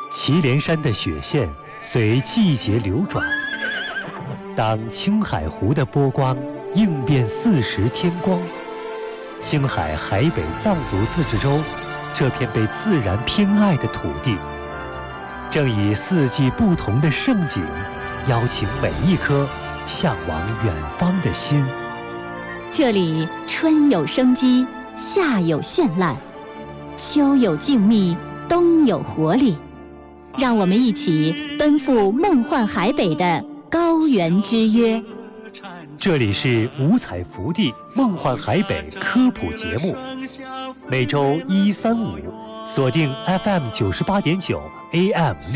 祁连山的雪线随季节流转。当青海湖的波光映遍四时天光，青海海北藏族自治州这片被自然偏爱的土地，正以四季不同的盛景，邀请每一颗向往远方的心。 这里春有生机，夏有绚烂，秋有静谧，冬有活力。让我们一起奔赴梦幻海北的高原之约。 这里是五彩福地梦幻海北科普节目，每周1、3、5锁定 FM98.9 AM